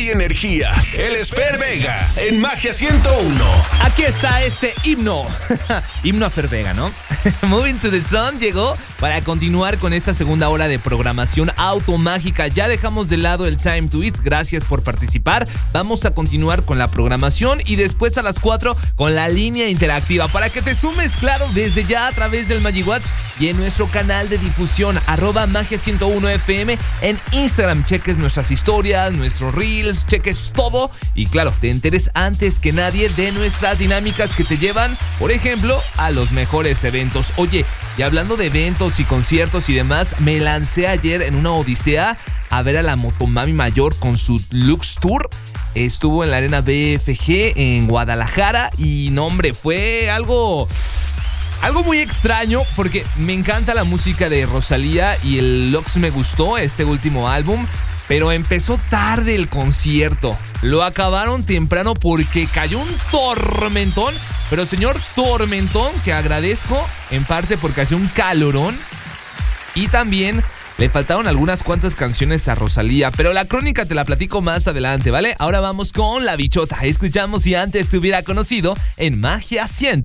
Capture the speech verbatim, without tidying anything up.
y energía. El Esper Vega en Magia ciento uno. Aquí está este himno. Himno a Fer Vega, ¿no? Moving to the Sun llegó para continuar con esta segunda hora de programación automágica. Ya dejamos de lado el Time to Eat. Gracias por participar. Vamos a continuar con la programación y después a las cuatro con la línea interactiva para que te sumes, claro, desde ya a través del MagiWhat's y en nuestro canal de difusión arroba Magia ciento uno F M en Instagram. Cheques nuestras historias, nuestros reels, cheques todo y claro, te enteres antes que nadie de nuestras dinámicas que te llevan, por ejemplo, a los mejores eventos. Oye, y hablando de eventos y conciertos y demás, me lancé ayer en una odisea a ver a la Motomami Mayor con su Lux Tour. Estuvo en la Arena B F G en Guadalajara y no, hombre, fue algo... Algo muy extraño porque me encanta la música de Rosalía y el Lux me gustó, este último álbum, pero empezó tarde el concierto. Lo acabaron temprano porque cayó un tormentón, pero señor tormentón que agradezco en parte porque hacía un calorón y también le faltaron algunas cuantas canciones a Rosalía, pero la crónica te la platico más adelante, ¿vale? Ahora vamos con La Bichota. Escuchamos Si Antes Te Hubiera Conocido en Magia cien.